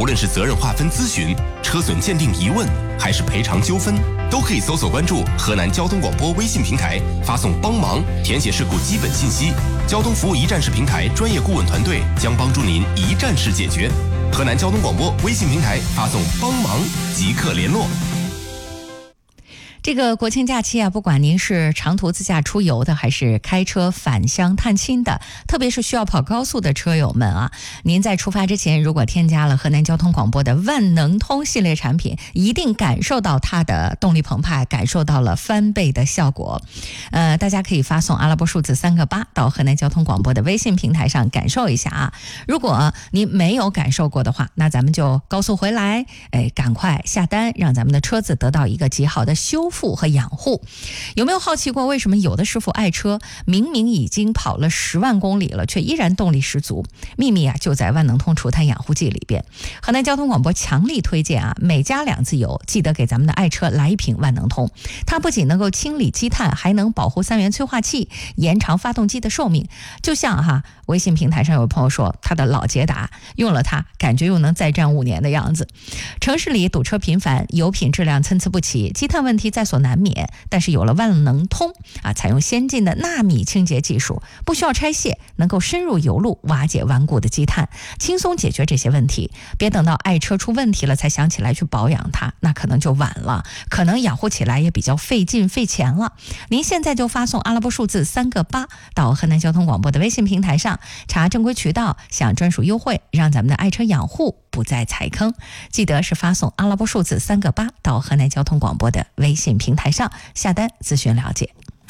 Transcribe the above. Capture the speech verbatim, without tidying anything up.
无论是责任划分咨询、车损鉴定疑问，还是赔偿纠纷，都可以搜索关注河南交通广播微信平台，发送帮忙，填写事故基本信息，交通服务一站式平台专业顾问团队将帮助您一站式解决。河南交通广播微信平台发送帮忙即刻联络。 这个国庆假期啊，不管您是长途自驾出游的，还是开车返乡探亲的，特别是需要跑高速的车友们啊，您在出发之前，如果添加了河南交通广播的万能通系列产品，一定感受到它的动力澎湃，感受到了翻倍的效果。呃，大家可以发送阿拉伯数字三个八到河南交通广播的微信平台上感受一下啊。如果您没有感受过的话，那咱们就高速回来，哎，赶快下单，让咱们的车子得到一个极好的修复和养护。有没有好奇过，为什么有的师傅爱车明明已经跑了十万公里了，却依然动力十足？秘密啊，就在万能通除碳养护剂里边。河南交通广播强力推荐啊，每加两次油，记得给咱们的爱车来一瓶万能通。它不仅能够清理积碳，还能保护三元催化气，延长发动机的寿命。就像哈，微信平台上有朋友说，他的老捷达用了它，感觉又能再战五年的样子。城市里堵车频繁，油品质量参差不齐，积碳问题在所难免。但是有了万能通啊，采用先进的纳米清洁技术，不需要拆卸，能够深入油路，瓦解顽固的积碳，轻松解决这些问题。别等到爱车出问题了才想起来去保养它，那可能就晚了，可能养护起来也比较费劲费钱了。您现在就发送阿拉伯数字三个八到河南交通广播的微信平台上，查正规渠道，享专属优惠，让咱们的爱车养护不再踩坑。记得是发送阿拉伯数字三个八到河南交通广播的微信平台上下单咨询了解。